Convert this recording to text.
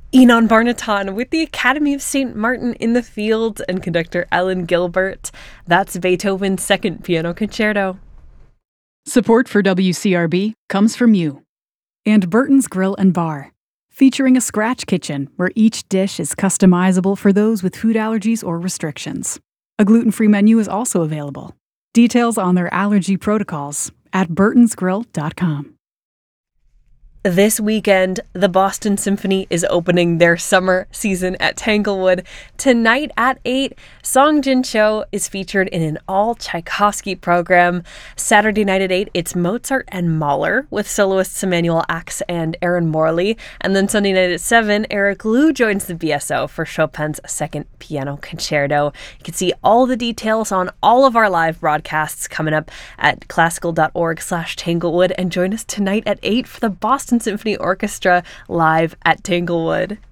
Enon Barnaton with the Academy of St. Martin in the Fields and conductor Ellen Gilbert. That's Beethoven's Second Piano Concerto. Support for WCRB comes from you. And Burton's Grill and Bar, featuring a scratch kitchen where each dish is customizable for those with food allergies or restrictions. A gluten-free menu is also available. Details on their allergy protocols at burtonsgrill.com. This weekend, the Boston Symphony is opening their summer season at Tanglewood. Tonight at 8, Song Jin Cho is featured in an all-Tchaikovsky program. Saturday night at 8, it's Mozart and Mahler with soloists Emmanuel Ax and Aaron Morley. And then Sunday night at 7, Eric Liu joins the BSO for Chopin's Second Piano Concerto. You can see all the details on all of our live broadcasts coming up at classical.org/Tanglewood, and join us tonight at 8 for the Boston Symphony Orchestra live at Tanglewood.